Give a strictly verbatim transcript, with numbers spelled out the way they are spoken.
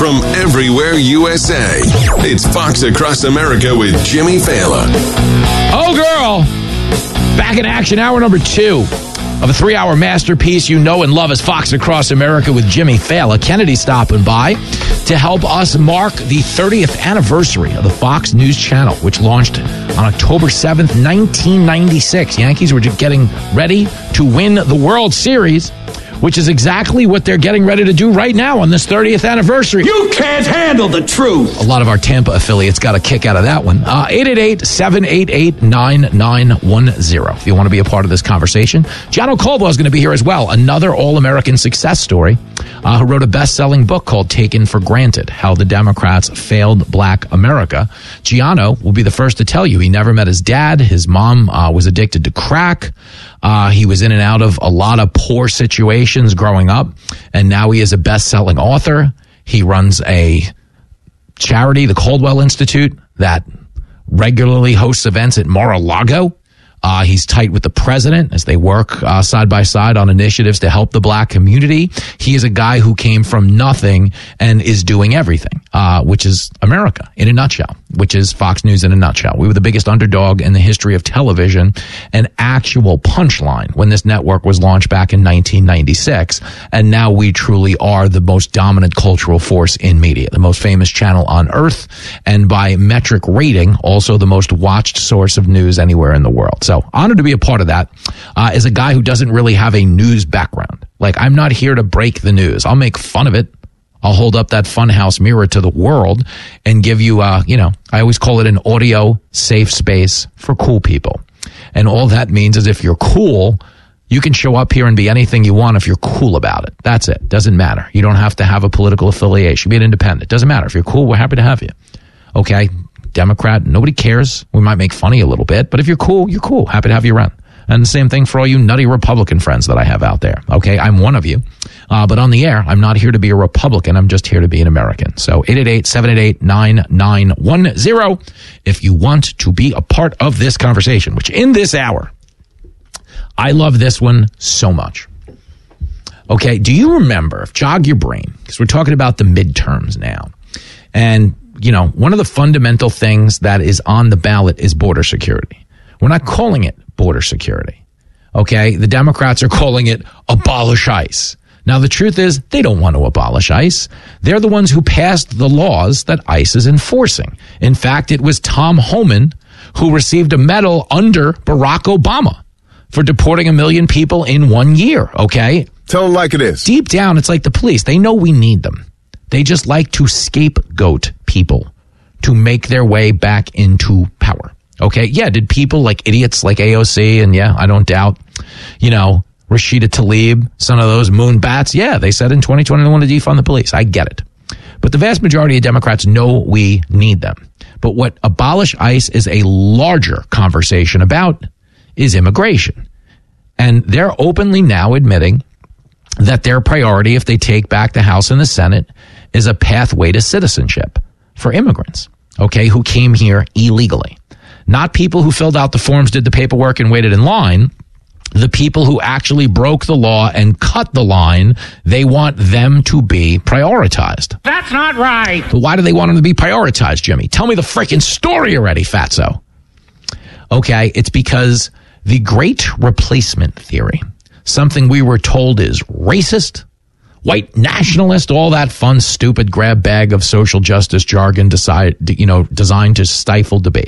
from everywhere U S A. It's Fox Across America with Jimmy Fallon. Oh, girl. Back in action, hour number two of a three-hour masterpiece you know and love as Fox Across America with Jimmy Fallon. Kennedy stopping by to help us mark the thirtieth anniversary of the Fox News Channel, which launched on October seventh, nineteen ninety-six. Yankees were just getting ready to win the World Series, which is exactly what they're getting ready to do right now on this thirtieth anniversary. You can't handle the truth. A lot of our Tampa affiliates got a kick out of that one. Uh, eight eight eight, seven eight eight, nine nine one zero. If you want to be a part of this conversation. Gianno Caldwell is going to be here as well. Another All-American success story uh, who wrote a best-selling book called Taken for Granted, How the Democrats Failed Black America. Gianno will be the first to tell you he never met his dad. His mom uh, was addicted to crack. Uh, he was in and out of a lot of poor situations growing up, and now he is a best-selling author. He runs a charity, the Caldwell Institute, that regularly hosts events at Mar-a-Lago. Uh, he's tight with the president as they work uh, side by side on initiatives to help the black community. He is a guy who came from nothing and is doing everything, uh, which is America in a nutshell, which is Fox News in a nutshell. We were the biggest underdog in the history of television, an actual punchline when this network was launched back in nineteen ninety-six. And now we truly are the most dominant cultural force in media, the most famous channel on earth, and by metric rating, also the most watched source of news anywhere in the world. So So honored to be a part of that. Uh, as a guy who doesn't really have a news background. Like, I'm not here to break the news. I'll make fun of it. I'll hold up that funhouse mirror to the world and give you, uh, you know, I always call it an audio safe space for cool people. And all that means is if you're cool, you can show up here and be anything you want if you're cool about it. That's it. Doesn't matter. You don't have to have a political affiliation. Be an independent. Doesn't matter. If you're cool, we're happy to have you. Okay? Democrat, nobody cares. We might make fun of you a little bit, but if you're cool, you're cool. Happy to have you around. And the same thing for all you nutty Republican friends that I have out there. Okay, I'm one of you. Uh, but on the air, I'm not here to be a Republican. I'm just here to be an American. So eight eight eight, seven eight eight, nine nine one zero if you want to be a part of this conversation, which in this hour, I love this one so much. Okay, do you remember, jog your brain, because we're talking about the midterms now, and you know, one of the fundamental things that is on the ballot is border security. We're not calling it border security. Okay? The Democrats are calling it abolish ICE. Now, the truth is they don't want to abolish ICE. They're the ones who passed the laws that ICE is enforcing. In fact, it was Tom Homan who received a medal under Barack Obama for deporting a million people in one year. Okay? Tell them like it is. Deep down, it's like the police. They know we need them. They just like to scapegoat people to make their way back into power. Okay, yeah, did people like idiots like A O C and, yeah, I don't doubt, you know, Rashida Tlaib, some of those moon bats, yeah, they said in twenty twenty they want to defund the police. I get it. But the vast majority of Democrats know we need them. But what abolish ICE is a larger conversation about is immigration. And they're openly now admitting that their priority, if they take back the House and the Senate, is a pathway to citizenship for immigrants, okay, who came here illegally. Not people who filled out the forms, did the paperwork, and waited in line. The people who actually broke the law and cut the line, they want them to be prioritized. That's not right. But why do they want them to be prioritized, Jimmy? Tell me the freaking story already, fatso. Okay, it's because the great replacement theory, something we were told is racist, white nationalist, all that fun, stupid grab bag of social justice jargon decide, you know, designed to stifle debate.